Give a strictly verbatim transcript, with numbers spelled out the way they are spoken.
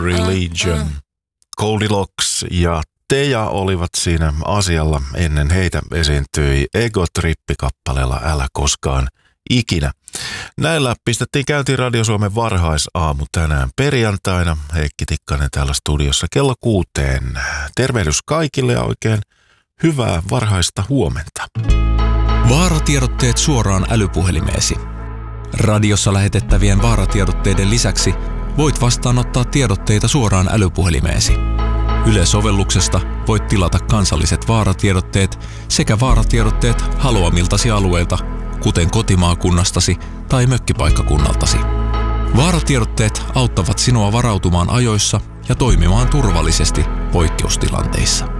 Religion. Goldilocks ja Teija olivat siinä asialla. Ennen heitä esiintyi Ego Trippi-kappaleella Älä koskaan ikinä. Näillä pistettiin käyntiin Radio Suomen varhaisaamu tänään perjantaina. Heikki Tikkanen täällä studiossa kello kuuteen. Tervehdys kaikille ja oikein hyvää varhaista huomenta. Vaaratiedotteet suoraan älypuhelimeesi. Radiossa lähetettävien vaaratiedotteiden lisäksi voit vastaanottaa tiedotteita suoraan älypuhelimeesi. Yle-sovelluksesta voit tilata kansalliset vaaratiedotteet sekä vaaratiedotteet haluamiltasi alueilta, kuten kotimaakunnastasi tai mökkipaikkakunnaltasi. Vaaratiedotteet auttavat sinua varautumaan ajoissa ja toimimaan turvallisesti poikkeustilanteissa.